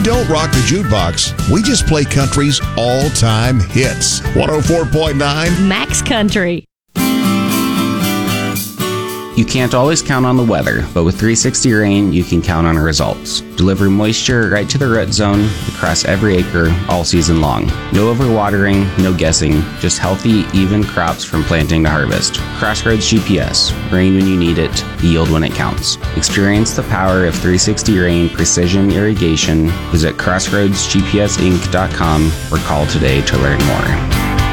We don't rock the jukebox. We just play country's all-time hits. 104.9 Max Country. You can't always count on the weather, but with 360 Rain, you can count on results. Deliver moisture right to the root zone across every acre all season long. No overwatering, no guessing, just healthy, even crops from planting to harvest. Crossroads GPS. Rain when you need it, yield when it counts. Experience the power of 360 Rain Precision Irrigation. Visit crossroadsgpsinc.com or call today to learn more.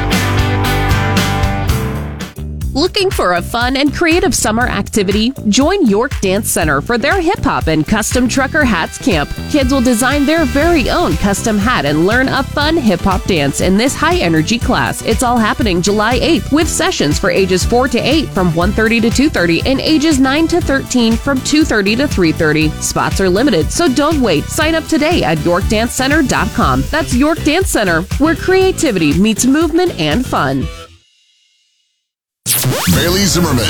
Looking for a fun and creative summer activity? Join York Dance Center for their hip-hop and custom trucker hats camp. Kids will design their very own custom hat and learn a fun hip-hop dance in this high-energy class. It's all happening July 8th with sessions for ages 4 to 8 from 1:30 to 2:30 and ages 9 to 13 from 2:30 to 3:30. Spots are limited, so don't wait. Sign up today at YorkDanceCenter.com. That's York Dance Center, where creativity meets movement and fun. Bailey Zimmerman,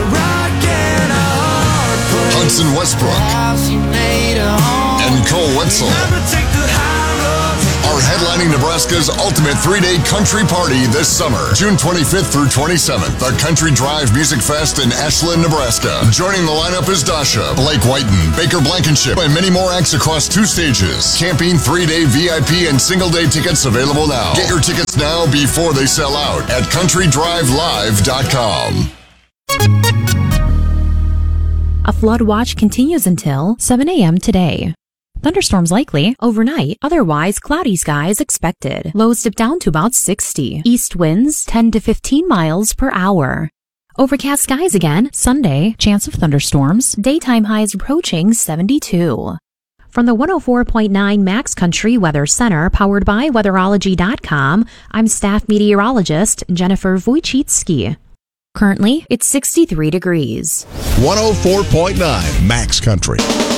Hudson Westbrook, and Cole Wetzel are headlining Nebraska's ultimate 3-day country party this summer, June 25th through 27th, the Country Drive Music Fest in Ashland, Nebraska. Joining the lineup is Dasha, Blake Whiten, Baker Blankenship, and many more acts across 2 stages. Camping, 3-day VIP, and single-day tickets available now. Get your tickets now before they sell out at countrydrivelive.com. A flood watch continues until 7 a.m. today. Thunderstorms likely overnight, otherwise cloudy skies expected. Lows dip down to about 60. East winds 10 to 15 miles per hour. Overcast skies again Sunday, chance of thunderstorms. Daytime highs approaching 72. From the 104.9 Max Country Weather Center, powered by Weatherology.com, I'm staff meteorologist Jennifer Wojcicki. Currently, it's 63 degrees. 104.9 Max Country.